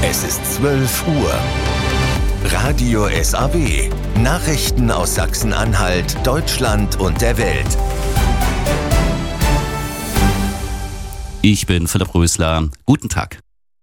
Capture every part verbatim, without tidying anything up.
Es ist zwölf Uhr. Radio S A W. Nachrichten aus Sachsen-Anhalt, Deutschland und der Welt. Ich bin Philipp Rösler. Guten Tag.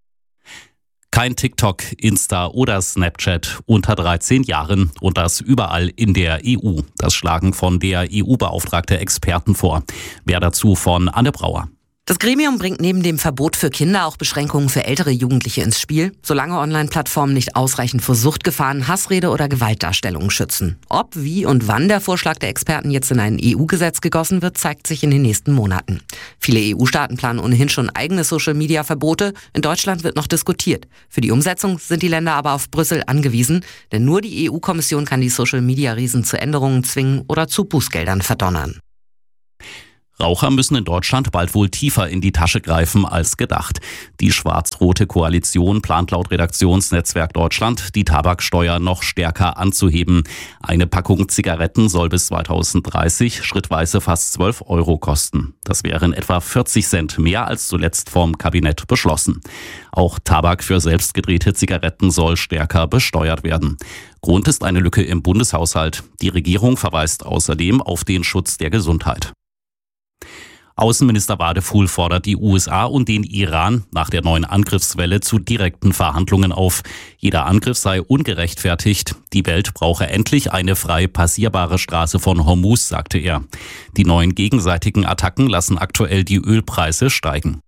Kein TikTok, Insta oder Snapchat unter dreizehn Jahren und das überall in der E U. Das schlagen von der E U-Beauftragte Experten vor. Mehr dazu von Anne Brauer. Das Gremium bringt neben dem Verbot für Kinder auch Beschränkungen für ältere Jugendliche ins Spiel, solange Online-Plattformen nicht ausreichend vor Suchtgefahren, Hassrede oder Gewaltdarstellungen schützen. Ob, wie und wann der Vorschlag der Experten jetzt in ein E U-Gesetz gegossen wird, zeigt sich in den nächsten Monaten. Viele E U-Staaten planen ohnehin schon eigene Social-Media-Verbote. In Deutschland wird noch diskutiert. Für die Umsetzung sind die Länder aber auf Brüssel angewiesen, denn nur die E U-Kommission kann die Social-Media-Riesen zu Änderungen zwingen oder zu Bußgeldern verdonnern. Raucher müssen in Deutschland bald wohl tiefer in die Tasche greifen als gedacht. Die schwarz-rote Koalition plant laut Redaktionsnetzwerk Deutschland, die Tabaksteuer noch stärker anzuheben. Eine Packung Zigaretten soll bis zweitausenddreißig schrittweise fast zwölf Euro kosten. Das wären etwa vierzig Cent mehr als zuletzt vom Kabinett beschlossen. Auch Tabak für selbstgedrehte Zigaretten soll stärker besteuert werden. Grund ist eine Lücke im Bundeshaushalt. Die Regierung verweist außerdem auf den Schutz der Gesundheit. Außenminister Wadefuhl fordert die U S A und den Iran nach der neuen Angriffswelle zu direkten Verhandlungen auf. Jeder Angriff sei ungerechtfertigt. Die Welt brauche endlich eine frei passierbare Straße von Hormuz, sagte er. Die neuen gegenseitigen Attacken lassen aktuell die Ölpreise steigen.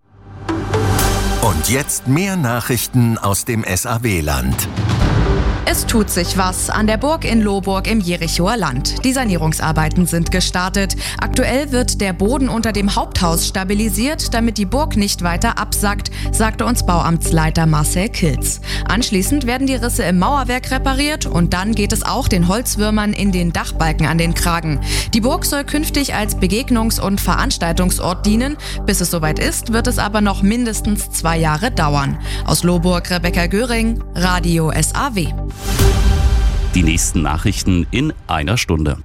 Und jetzt mehr Nachrichten aus dem S A W-Land. Es tut sich was an der Burg in Lohburg im Jerichoer Land. Die Sanierungsarbeiten sind gestartet. Aktuell wird der Boden unter dem Haupthaus stabilisiert, damit die Burg nicht weiter absackt, sagte uns Bauamtsleiter Marcel Kilz. Anschließend werden die Risse im Mauerwerk repariert und dann geht es auch den Holzwürmern in den Dachbalken an den Kragen. Die Burg soll künftig als Begegnungs- und Veranstaltungsort dienen. Bis es soweit ist, wird es aber noch mindestens zwei Jahre dauern. Aus Lohburg Rebecca Göring, Radio S A W. Die nächsten Nachrichten in einer Stunde.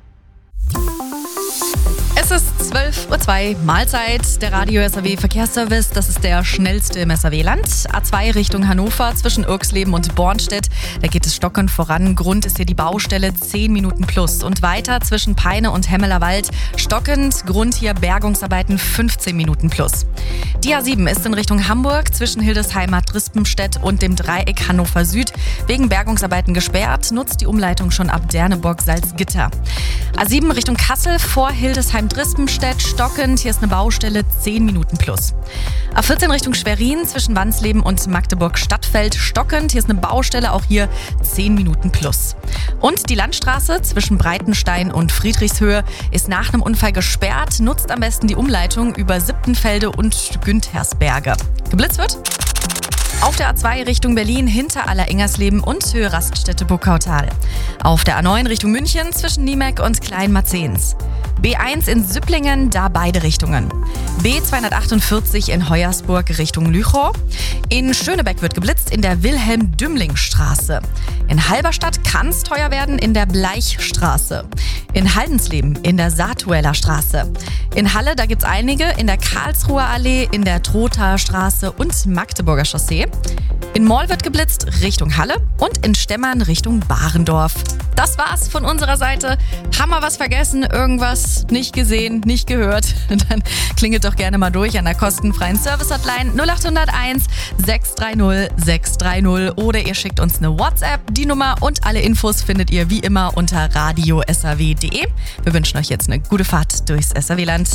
Es ist zwölf Uhr zwei, Mahlzeit, der Radio S A W Verkehrsservice, das ist der schnellste im S A W-Land. A zwei Richtung Hannover zwischen Irxleben und Bornstedt, da geht es stockend voran. Grund ist hier die Baustelle, zehn Minuten plus. Und weiter zwischen Peine und Hemmelerwald, stockend, Grund hier Bergungsarbeiten, fünfzehn Minuten plus. Die A sieben ist in Richtung Hamburg zwischen Hildesheimer Trispenstedt und dem Dreieck Hannover Süd wegen Bergungsarbeiten gesperrt, nutzt die Umleitung schon ab Derneburg-Salzgitter. A sieben Richtung Kassel vor Hildesheim Trispenstedt, stockend, hier ist eine Baustelle, zehn Minuten plus. A vierzehn Richtung Schwerin zwischen Wansleben und Magdeburg-Stadtfeld, stockend, hier ist eine Baustelle, auch hier zehn Minuten plus. Und die Landstraße zwischen Breitenstein und Friedrichshöhe ist nach einem Unfall gesperrt, nutzt am besten die Umleitung über Sippenfelde und Günthersberge. Geblitzt wird auf der A zwei Richtung Berlin hinter Allerengersleben und Höhe Raststätte Burgkautal. Auf der A neun Richtung München zwischen Niemek und Kleinmarzens. B eins in Süpplingen, da beide Richtungen. B zweihundertachtundvierzig in Hoyersburg Richtung Lüchow. In Schönebeck wird geblitzt in der Wilhelm-Dümling-Straße. In Halberstadt kann es teuer werden in der Bleichstraße. In Haldensleben in der Saatueller Straße. In Halle, da gibt's einige, in der Karlsruher Allee, in der Trothaer Straße und Magdeburger Chaussee. In Moll wird geblitzt Richtung Halle und in Stemmern Richtung Barendorf. Das war's von unserer Seite. Haben wir was vergessen? Irgendwas nicht gesehen, nicht gehört? Dann klingelt doch gerne mal durch an der kostenfreien Service-Hotline null acht null eins sechs drei null sechs drei null oder ihr schickt uns eine WhatsApp. Die Nummer und alle Infos findet ihr wie immer unter radio s a w punkt d e. Wir wünschen euch jetzt eine gute Fahrt durchs S A W-Land.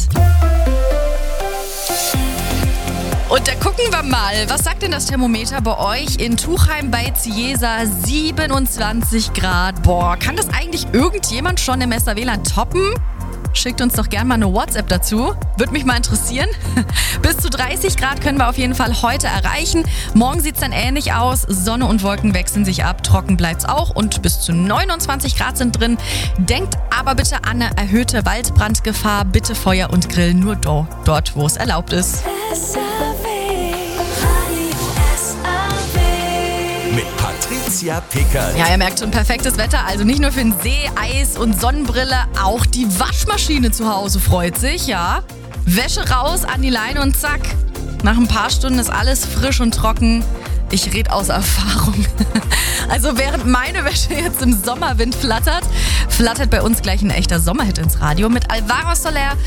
Und da gucken wir mal, was sagt denn das Thermometer bei euch in Tuchheim bei Ziesa? siebenundzwanzig Grad. Boah, kann das eigentlich irgendjemand schon im S A W-Land toppen? Schickt uns doch gerne mal eine WhatsApp dazu. Würde mich mal interessieren. Bis zu dreißig Grad können wir auf jeden Fall heute erreichen. Morgen sieht es dann ähnlich aus. Sonne und Wolken wechseln sich ab. Trocken bleibt es auch. Und bis zu neunundzwanzig Grad sind drin. Denkt aber bitte an eine erhöhte Waldbrandgefahr. Bitte Feuer und Grill nur do, dort, wo es erlaubt ist. Mit Patricia Pickert. Ja, ihr merkt schon, perfektes Wetter. Also nicht nur für den See, Eis und Sonnenbrille, auch die Waschmaschine zu Hause freut sich, ja. Wäsche raus, an die Leine und zack. Nach ein paar Stunden ist alles frisch und trocken. Ich rede aus Erfahrung. Also während meine Wäsche jetzt im Sommerwind flattert, flattert bei uns gleich ein echter Sommerhit ins Radio mit Alvaro Soler